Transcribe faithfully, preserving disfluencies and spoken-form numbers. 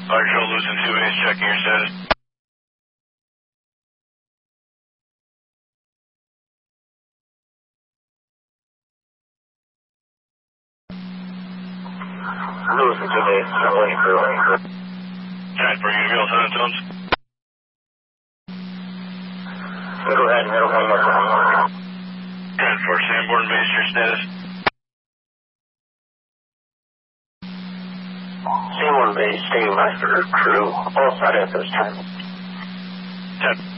Fire Control, Lucent two base, checking your status. Lucent two base, I'm waiting for you. Transport, you gonna be all set on tones? Go ahead and hit one more time. Transport, Sanborn base, your status? Sanborn base, standing by for crew. All set at this time. ten.